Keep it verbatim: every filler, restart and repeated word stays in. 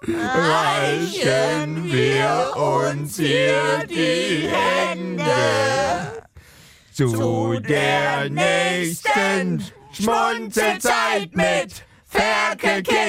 reichen wir uns hier die Hände. Zu der nächsten Schmunzelzeit mit Ferkelkind.